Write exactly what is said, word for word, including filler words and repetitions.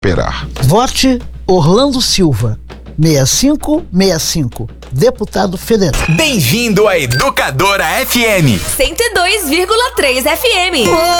esperar. Vote Orlando Silva, seis cinco seis cinco, deputado federal. Bem-vindo à Educadora F M. cento e dois vírgula três F M.